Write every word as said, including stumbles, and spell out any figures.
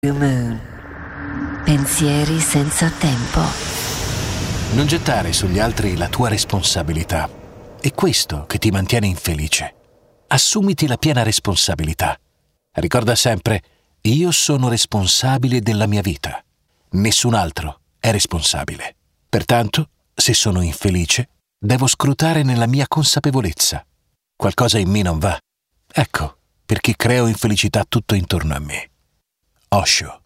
Moon. Pensieri senza tempo. Non gettare sugli altri la tua responsabilità. È questo che ti mantiene infelice. Assumiti la piena responsabilità. Ricorda sempre, io sono responsabile della mia vita. Nessun altro è responsabile. Pertanto, se sono infelice, devo scrutare nella mia consapevolezza. Qualcosa in me non va. Ecco perché creo infelicità tutto intorno a me. Osho.